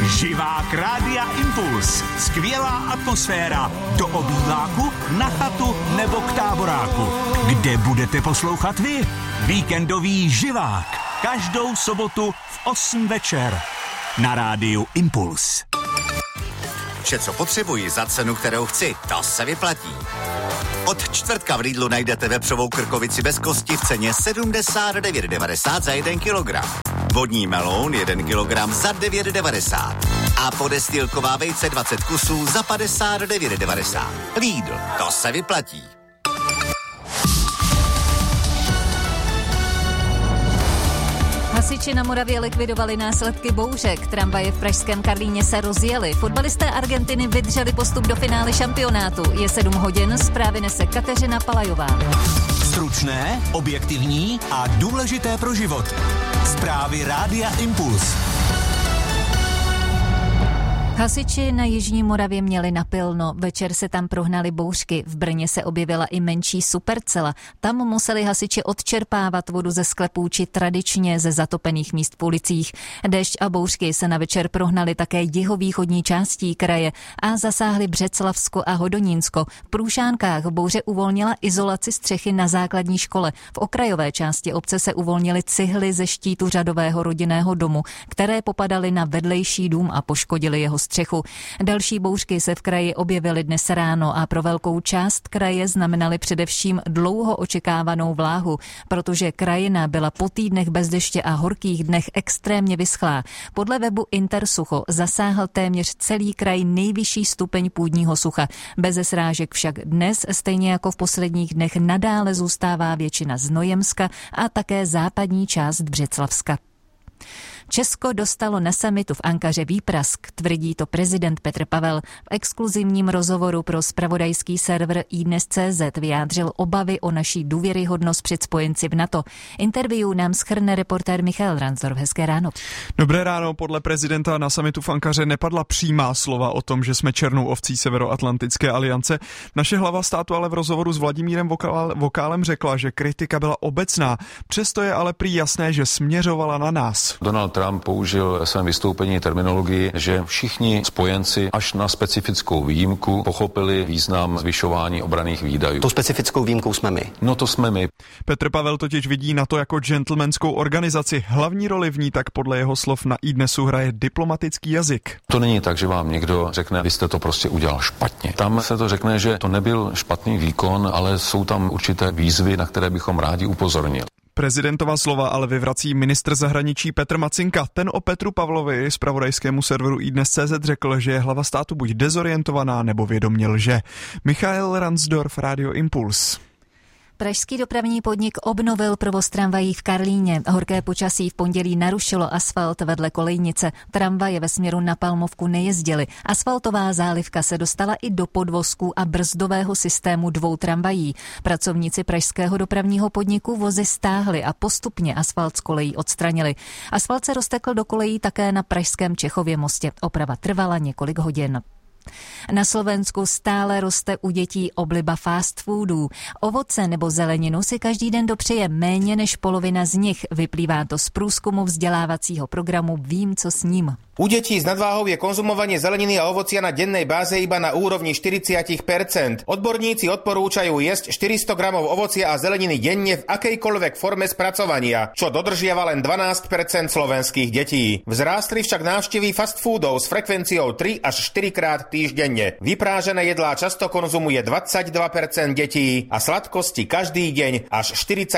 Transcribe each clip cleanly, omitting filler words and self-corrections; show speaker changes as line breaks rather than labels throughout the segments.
Živák Rádia Impuls. Skvělá atmosféra. Do obýváku, na chatu nebo k táboráku. Kde budete poslouchat vy? Víkendový živák. Každou sobotu v 8 večer. Na Rádiu Impuls.
Vše, co potřebuji za cenu, kterou chci, to se vyplatí. Od čtvrtka v Lidlu najdete vepřovou krkovici bez kosti v ceně 79,90 za 1 kilogram. Vodní meloun 1 kilogram za 9,90. A podestýlková vejce 20 kusů za 59,90. Lidl, to se vyplatí.
Hasiči na Moravě likvidovali následky bouřek, tramvaje v pražském Karlíně se rozjeli, fotbalisté Argentiny vydrželi postup do finále šampionátu. Je 7 hodin, zprávy nese Kateřina Palajová.
Stručné, objektivní a důležité pro život. Zprávy Rádia Impuls.
Hasiči na jižní Moravě měli napilno, večer se tam prohnaly bouřky, v Brně se objevila i menší supercela. Tam museli hasiči odčerpávat vodu ze sklepů či tradičně ze zatopených míst v ulicích. Déšť a bouřky se na večer prohnaly také jihovýchodní částí kraje a zasáhly Břeclavsko a Hodonínsko. V Průšánkách bouře uvolnila izolaci střechy na základní škole. V okrajové části obce se uvolnily cihly ze štítu řadového rodinného domu, které popadaly na vedlejší dům a poškodily jeho střechu. Další bouřky se v kraji objevily dnes ráno a pro velkou část kraje znamenaly především dlouho očekávanou vláhu, protože krajina byla po týdnech bez deště a horkých dnech extrémně vyschlá. Podle webu Intersucho zasáhl téměř celý kraj nejvyšší stupeň půdního sucha. Beze srážek však dnes, stejně jako v posledních dnech, nadále zůstává většina Znojemska a také západní část Břeclavska. Česko dostalo na summitu v Ankaře výprask, tvrdí to prezident Petr Pavel. V exkluzivním rozhovoru pro zpravodajský server iDnes.cz vyjádřil obavy o naší důvěryhodnost před spojenci v NATO. Interview nám shrne reportér Michal Ransdorf. Hezké ráno.
Dobré ráno. Podle prezidenta na summitu v Ankaře nepadla přímá slova o tom, že jsme černou ovcí Severoatlantické aliance. Naše hlava státu ale v rozhovoru s Vladimírem Vokálem řekla, že kritika byla obecná. Přesto je ale prý jasné, že směřovala na nás.
Donald Trump použil ve svém vystoupení terminologii, že všichni spojenci až na specifickou výjimku pochopili význam zvyšování obranných výdajů.
Tou specifickou výjimkou jsme my.
No to jsme my.
Petr Pavel totiž vidí NATO jako gentlemanskou organizaci. Hlavní roli v ní tak podle jeho slov na iDnesu hraje diplomatický jazyk.
To není tak, že vám někdo řekne, vy jste to prostě udělal špatně. Tam se to řekne, že to nebyl špatný výkon, ale jsou tam určité výzvy, na které bychom rádi upozornili.
Prezidentova slova ale vyvrací ministr zahraničí Petr Macinka. Ten o Petru Pavlovi zpravodajskému serveru iDnes.cz řekl, že je hlava státu buď dezorientovaná nebo vědomě lže. Michal Ransdorf, Radio Impuls.
Pražský dopravní podnik obnovil provoz tramvají v Karlíně. Horké počasí v pondělí narušilo asfalt vedle kolejnice. Tramvaje ve směru na Palmovku nejezdily. Asfaltová zálivka se dostala i do podvozků a brzdového systému 2 tramvají. Pracovníci pražského dopravního podniku vozy stáhli a postupně asfalt z kolejí odstranili. Asfalt se roztekl do kolejí také na pražském Čechově mostě. Oprava trvala několik hodin. Na Slovensku stále roste u dětí obliba fast foodů. Ovoce nebo zeleninu si každý den dopřeje méně než polovina z nich. Vyplývá to z průzkumu vzdělávacího programu Vím, co s ním.
U detí s nadváhou je konzumovanie zeleniny a ovocia na dennej báze iba na úrovni 40%. Odborníci odporúčajú jesť 400 gramov ovocia a zeleniny denne v akejkoľvek forme spracovania, čo dodržiava len 12% slovenských detí. Vzrástli však návštevy fast foodov s frekvenciou 3 až 4 krát týždenne. Vyprážené jedlá často konzumuje 22% detí a sladkosti každý deň až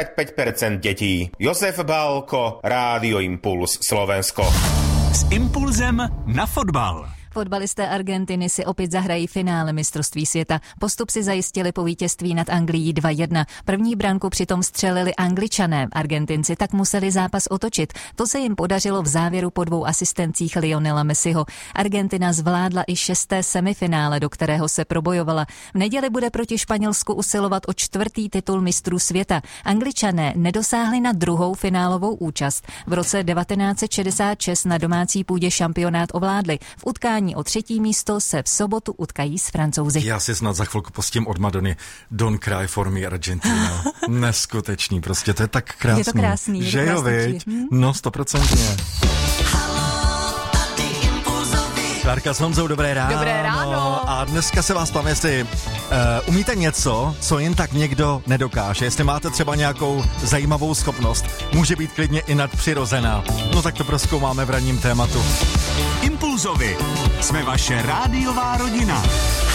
45% detí. Jozef Bálko, Rádio Impuls, Slovensko.
S impulzem na fotbal.
Fotbalisté Argentiny si opět zahrají finále mistrovství světa. Postup si zajistili po vítězství nad Anglií 2-1. První branku přitom střelili Angličané. Argentinci tak museli zápas otočit. To se jim podařilo v závěru po 2 asistencích Lionela Messiho. Argentina zvládla i 6. semifinále, do kterého se probojovala. V neděli bude proti Španělsku usilovat o 4. titul mistrů světa. Angličané nedosáhli na 2. finálovou účast. V roce 1966 na domácí půdě šampionát ovládli. V utkání o 3. místo se v sobotu utkají s Francouzi.
Já si snad za chvilku pustím od Madony Don't Cry for Me Argentina. Neskutečný, prostě to je tak krásný.
Je to krásný.
Že jo, viď? No, 100%. Klárka s Honzou, dobré ráno.
Dobré ráno.
A dneska se vás ptám, jestli umíte něco, co jen tak někdo nedokáže. Jestli máte třeba nějakou zajímavou schopnost, může být klidně i nadpřirozená. No tak to prozkoumáme v ranním tématu.
Impulzovi. Jsme vaše rádiová rodina.